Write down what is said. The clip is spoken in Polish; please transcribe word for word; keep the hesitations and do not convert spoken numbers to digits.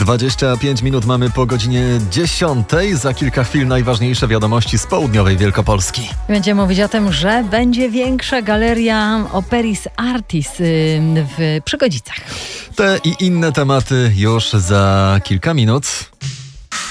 dwadzieścia pięć minut mamy po godzinie dziesiątej. Za kilka chwil najważniejsze wiadomości z południowej Wielkopolski. Będziemy mówić o tym, że będzie większa galeria Operis Artis w Przygodzicach. Te i inne tematy już za kilka minut.